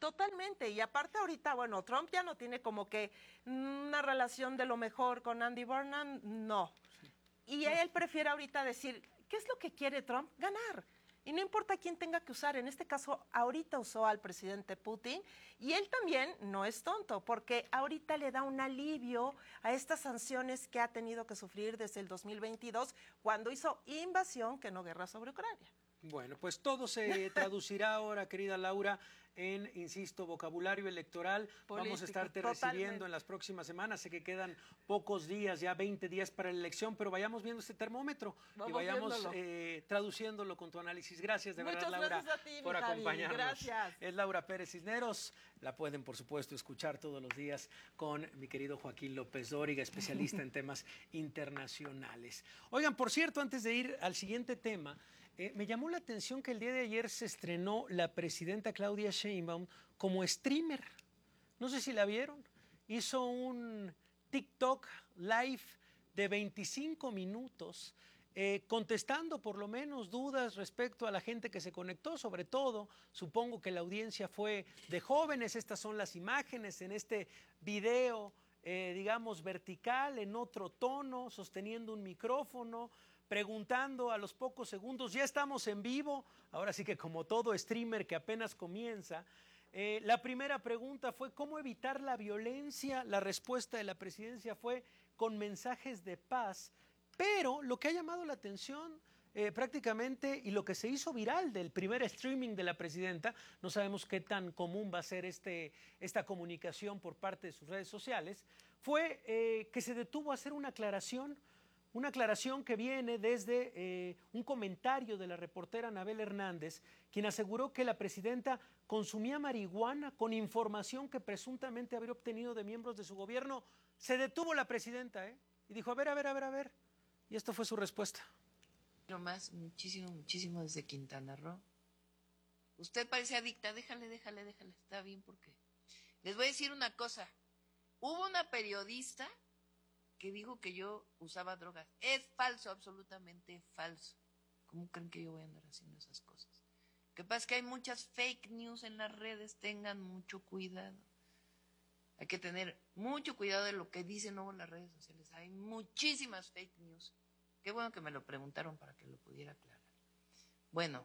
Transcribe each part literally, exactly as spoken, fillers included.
totalmente. Y aparte ahorita, bueno, Trump ya no tiene como que una relación de lo mejor con Andy Burnham, no. Y él prefiere ahorita decir, ¿qué es lo que quiere Trump? Ganar. Y no importa quién tenga que usar, en este caso ahorita usó al presidente Putin y él también no es tonto porque ahorita le da un alivio a estas sanciones que ha tenido que sufrir desde el dos mil veintidós cuando hizo invasión que no guerra sobre Ucrania. Bueno, pues todo se traducirá ahora, querida Laura, en, insisto, vocabulario electoral. Político, vamos a estarte totalmente recibiendo en las próximas semanas. Sé que quedan pocos días, ya veinte días para la elección, pero vayamos viendo este termómetro vamos y vayamos eh, traduciéndolo con tu análisis. Gracias de Muchas verdad, Laura, gracias a ti, por Javi, acompañarnos. Gracias. Es Laura Pérez Cisneros. La pueden, por supuesto, escuchar todos los días con mi querido Joaquín López Dóriga, especialista en temas internacionales. Oigan, por cierto, antes de ir al siguiente tema, Eh, me llamó la atención que el día de ayer se estrenó la presidenta Claudia Sheinbaum como streamer. No sé si la vieron. Hizo un TikTok live de veinticinco minutos eh, contestando por lo menos dudas respecto a la gente que se conectó, sobre todo, supongo que la audiencia fue de jóvenes. Estas son las imágenes en este video, eh, digamos, vertical, en otro tono, sosteniendo un micrófono, preguntando a los pocos segundos, ya estamos en vivo, ahora sí que como todo streamer que apenas comienza. Eh, la primera pregunta fue ¿cómo evitar la violencia? La respuesta de la presidencia fue con mensajes de paz, pero lo que ha llamado la atención eh, prácticamente y lo que se hizo viral del primer streaming de la presidenta, no sabemos qué tan común va a ser este, esta comunicación por parte de sus redes sociales, fue eh, que se detuvo a hacer una aclaración. Una aclaración que viene desde eh, un comentario de la reportera Anabel Hernández, quien aseguró que la presidenta consumía marihuana con información que presuntamente habría obtenido de miembros de su gobierno. Se detuvo la presidenta, ¿eh? Y dijo, a ver, a ver, a ver, a ver. Y esto fue su respuesta. No más, muchísimo, muchísimo desde Quintana Roo. Usted parece adicta, déjale, déjale, déjale, está bien porque... Les voy a decir una cosa. Hubo una periodista que dijo que yo usaba drogas. Es falso, absolutamente falso. ¿Cómo creen que yo voy a andar haciendo esas cosas? Lo que pasa es que hay muchas fake news en las redes, tengan mucho cuidado. Hay que tener mucho cuidado de lo que dicen luego en las redes sociales. Hay muchísimas fake news. Qué bueno que me lo preguntaron para que lo pudiera aclarar. Bueno,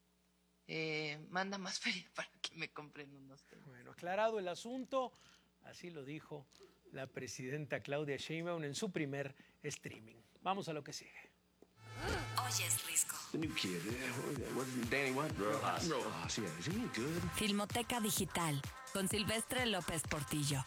eh, manda más feria para que me compren unos temas. Bueno, aclarado el asunto, así lo dijo la presidenta Claudia Sheinbaum en su primer streaming. Vamos a lo que sigue. Oyes Risco. The new kid, Danny what? Rojas. Rojas, yeah. Is he good? Filmoteca Digital con Silvestre López Portillo.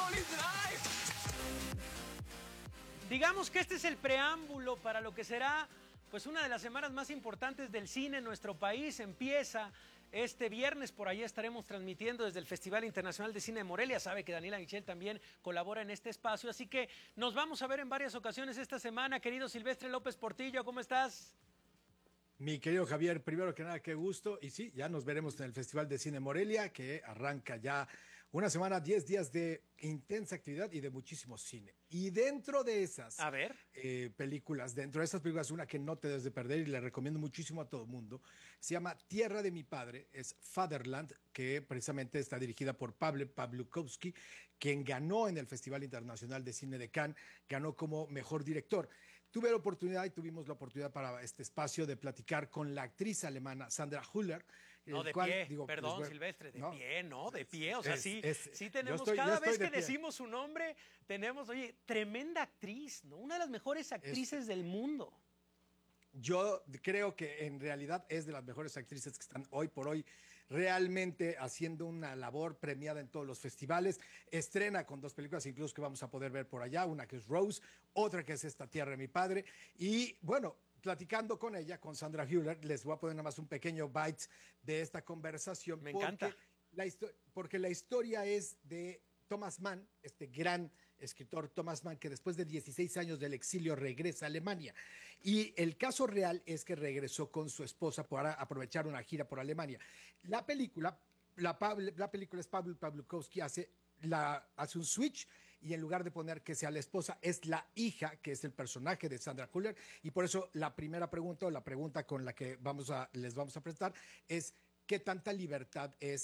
Digamos que este es el preámbulo para lo que será pues una de las semanas más importantes del cine en nuestro país. Empieza este viernes, por allá estaremos transmitiendo desde el Festival Internacional de Cine de Morelia. Sabe que Daniela Michel también colabora en este espacio, así que nos vamos a ver en varias ocasiones esta semana. Querido Silvestre López Portillo, ¿cómo estás? Mi querido Javier, primero que nada, qué gusto. Y sí, ya nos veremos en el Festival de Cine Morelia, que arranca ya una semana, diez días de intensa actividad y de muchísimo cine. Y dentro de esas a ver. Eh, películas, dentro de esas películas, una que no te debes de perder y le recomiendo muchísimo a todo el mundo, se llama Tierra de mi padre, es Fatherland, que precisamente está dirigida por Paweł Pawlikowski, quien ganó en el Festival Internacional de Cine de Cannes, ganó como mejor director. Tuve la oportunidad y tuvimos la oportunidad para este espacio de platicar con la actriz alemana Sandra Hüller. No, de cual, pie, digo, perdón, pues, Silvestre, de no, pie, no, de pie, o sea, es, sí, es, sí tenemos, estoy, cada vez que de decimos su nombre, tenemos, oye, tremenda actriz, ¿no? Una de las mejores actrices es, del mundo. Yo creo que en realidad es de las mejores actrices que están hoy por hoy realmente haciendo una labor premiada en todos los festivales. Estrena con dos películas incluso que vamos a poder ver por allá, una que es Rose, otra que es Esta Tierra de mi padre. Y bueno, platicando con ella, con Sandra Hüller, les voy a poner nada más un pequeño bite de esta conversación. Me porque encanta. La porque la historia es de Thomas Mann, este gran escritor Thomas Mann, que después de dieciséis años del exilio regresa a Alemania. Y el caso real es que regresó con su esposa para aprovechar una gira por Alemania. La película, la, la película es Paweł Pawlikowski, hace, la, hace un switch y en lugar de poner que sea la esposa, es la hija, que es el personaje de Sandra Hüller. Y por eso la primera pregunta, o la pregunta con la que vamos a, les vamos a presentar, es ¿qué tanta libertad es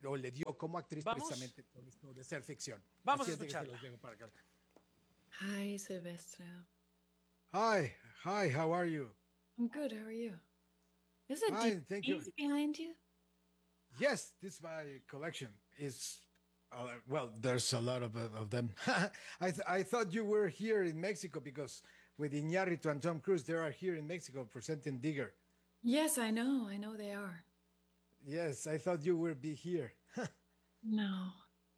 o le dio como actriz Vamos. precisamente por esto de ser ficción. Vamos Así a es de que se escucharla. los dejo para acá. Hi, Silvestre. Hi, hi, how are you? I'm good. How are you? Is it Fine, thank you. D V Ds behind you? Yes, this is my collection. Is uh, well, there's a lot of, of them. I th- I thought you were here in Mexico because with Iñárritu and Tom Cruise, they are here in Mexico presenting Digger. Yes, I know. I know they are. Yes, I thought you would be here. No.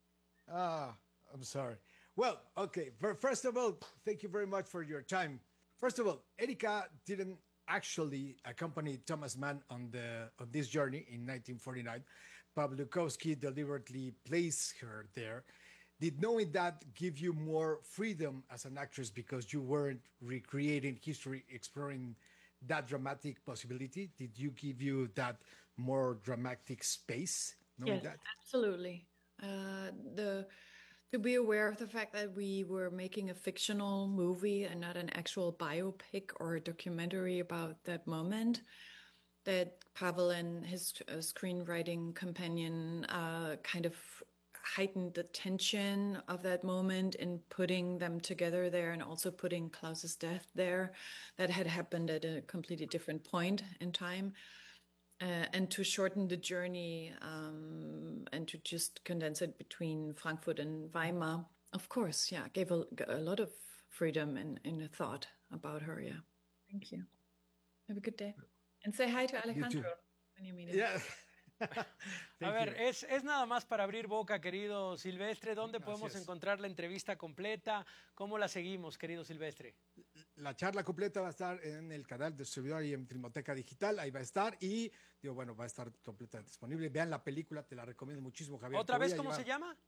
Ah, I'm sorry. Well, okay. fir- First of all, thank you very much for your time. First of all, Erika didn't actually accompany Thomas Mann on the on this journey in nineteen forty-nine. Pawlikowski deliberately placed her there. Did knowing that give you more freedom as an actress because you weren't recreating history, exploring that dramatic possibility? Did you give you that more dramatic space? Knowing Yes, that? absolutely. Uh, the to be aware of the fact that we were making a fictional movie and not an actual biopic or a documentary about that moment, that Pavel and his uh, screenwriting companion uh, kind of heightened the tension of that moment in putting them together there and also putting Klaus's death there that had happened at a completely different point in time. Uh, and to shorten the journey um, and to just condense it between Frankfurt and Weimar, of course, yeah, gave a, a lot of freedom in, in a thought about her, yeah. Thank you. Have a good day. And say hi to Alejandro when you meet him. Yeah. A Thank ver, you. es, es nada más para abrir boca, querido Silvestre. ¿Dónde Así podemos es. encontrar la entrevista completa? ¿Cómo la seguimos, querido Silvestre? La charla completa va a estar en el canal de Servidor y en Filmoteca Digital, ahí va a estar y digo, bueno, va a estar completamente disponible. Vean la película, te la recomiendo muchísimo, Javier. ¿Otra Te voy vez a cómo llevar- se llama?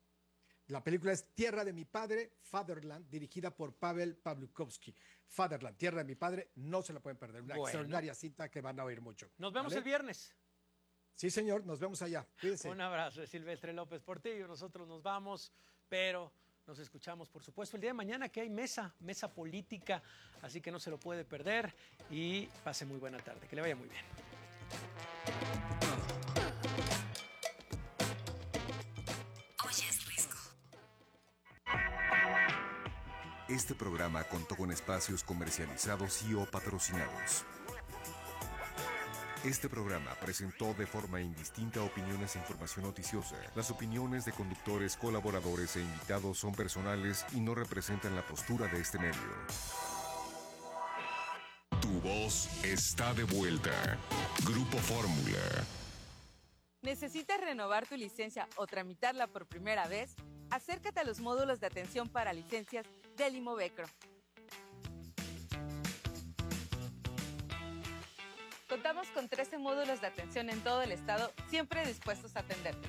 La película es Tierra de mi padre, Fatherland, dirigida por Pavel Pawlikowski. Fatherland, Tierra de mi padre, no se la pueden perder. Una Bueno. extraordinaria cinta que van a oír mucho. Nos vemos ¿vale? el viernes. Sí, señor, nos vemos allá. Cuídense. Un abrazo de Silvestre López Portillo. Nosotros nos vamos, pero nos escuchamos, por supuesto, el día de mañana que hay mesa, mesa política, así que no se lo puede perder y pase muy buena tarde. Que le vaya muy bien. Oyes Risco. Este programa contó con espacios comercializados y o patrocinados. Este programa presentó de forma indistinta opiniones e información noticiosa. Las opiniones de conductores, colaboradores e invitados son personales y no representan la postura de este medio. Tu voz está de vuelta. Grupo Fórmula. ¿Necesitas renovar tu licencia o tramitarla por primera vez? Acércate a los módulos de atención para licencias del Imovecro. Contamos con trece módulos de atención en todo el estado, siempre dispuestos a atenderte.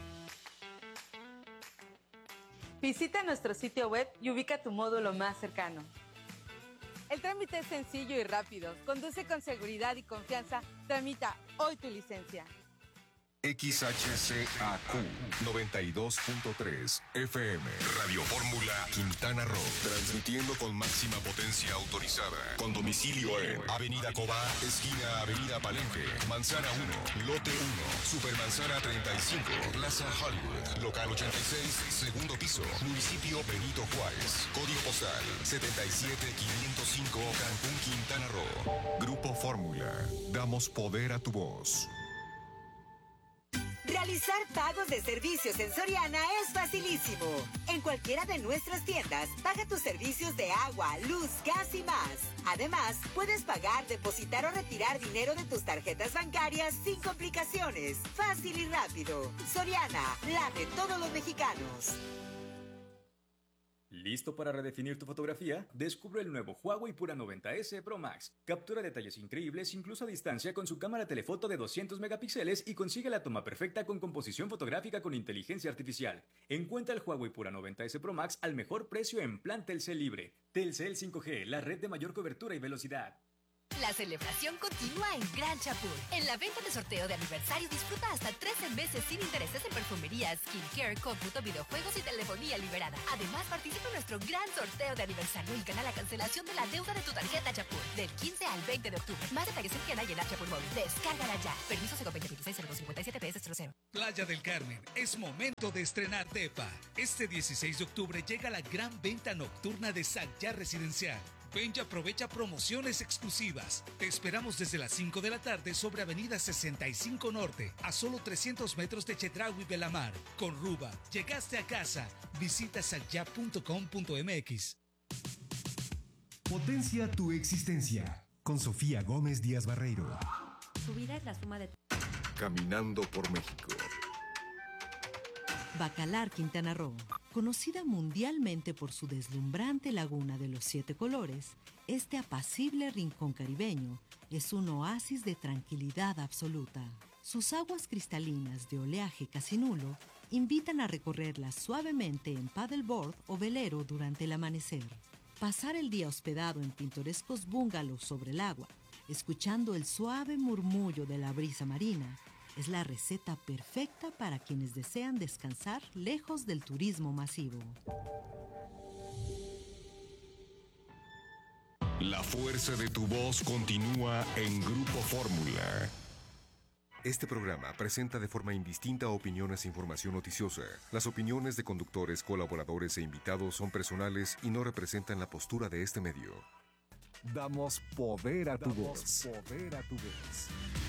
Visita nuestro sitio web y ubica tu módulo más cercano. El trámite es sencillo y rápido. Conduce con seguridad y confianza. Tramita hoy tu licencia. X H C A Q noventa y dos punto tres F M Radio Fórmula Quintana Roo, transmitiendo con máxima potencia autorizada, con domicilio en Avenida Cobá, esquina Avenida Palenque, Manzana uno, Lote uno, Supermanzana treinta y cinco, Plaza Hollywood, Local ochenta y seis, segundo piso, Municipio Benito Juárez, Código postal setenta y siete quinientos cinco, Cancún, Quintana Roo. Grupo Fórmula, damos poder a tu voz. Realizar pagos de servicios en Soriana es facilísimo. En cualquiera de nuestras tiendas, paga tus servicios de agua, luz, gas y más. Además, puedes pagar, depositar o retirar dinero de tus tarjetas bancarias sin complicaciones. Fácil y rápido. Soriana, la de todos los mexicanos. ¿Listo para redefinir tu fotografía? Descubre el nuevo Huawei Pura noventa ese Pro Max. Captura detalles increíbles incluso a distancia con su cámara telefoto de doscientos megapíxeles y consigue la toma perfecta con composición fotográfica con inteligencia artificial. Encuentra el Huawei Pura noventa ese Pro Max al mejor precio en plan Telcel Libre. Telcel cinco G, la red de mayor cobertura y velocidad. La celebración continúa en Gran Chapul. En la venta de sorteo de aniversario disfruta hasta trece meses sin intereses en perfumería, skincare, cómputo, videojuegos y telefonía liberada. Además, participa en nuestro gran sorteo de aniversario y gana la cancelación de la deuda de tu tarjeta Chapul del quince al veinte de octubre. Más detalles en Tienda y en Chapul Móvil. Descárgala ya. Permiso C veinte veintiséis cero dos cincuenta y siete P S cero cero. Playa del Carmen, es momento de estrenar depa. Este dieciséis de octubre llega la gran venta nocturna de Sagyar Residencial. Ven y aprovecha promociones exclusivas. Te esperamos desde las cinco de la tarde sobre Avenida sesenta y cinco Norte, a solo trescientos metros de Chedraui Belamar. Con Ruba, llegaste a casa. Visita sagyar punto com punto m x. Potencia tu existencia. Con Sofía Gómez Díaz Barreiro. Tu vida es la suma de... Caminando por México. Bacalar, Quintana Roo. Conocida mundialmente por su deslumbrante laguna de los siete colores, este apacible rincón caribeño es un oasis de tranquilidad absoluta. Sus aguas cristalinas de oleaje casi nulo invitan a recorrerlas suavemente en paddleboard o velero durante el amanecer. Pasar el día hospedado en pintorescos bungalows sobre el agua, escuchando el suave murmullo de la brisa marina, es la receta perfecta para quienes desean descansar lejos del turismo masivo. La fuerza de tu voz continúa en Grupo Fórmula. Este programa presenta de forma indistinta opiniones e información noticiosa. Las opiniones de conductores, colaboradores e invitados son personales y no representan la postura de este medio. Damos poder a tu Damos voz. poder a tu voz.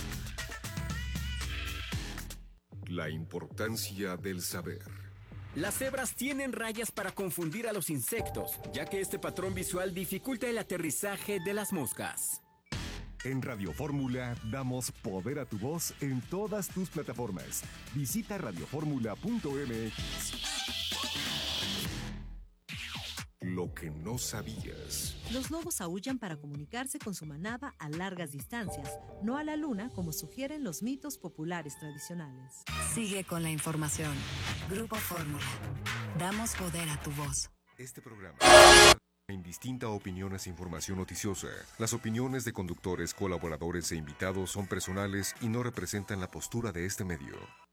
La importancia del saber. Las cebras tienen rayas para confundir a los insectos, ya que este patrón visual dificulta el aterrizaje de las moscas. En Radio Fórmula damos poder a tu voz en todas tus plataformas. Visita radio fórmula punto m x. Lo que no sabías. Los lobos aúllan para comunicarse con su manada a largas distancias, no a la luna como sugieren los mitos populares tradicionales. Sigue con la información. Grupo Fórmula. Damos poder a tu voz. Este programa indistinta opiniones e información noticiosa. Las opiniones de conductores, colaboradores e invitados son personales y no representan la postura de este medio.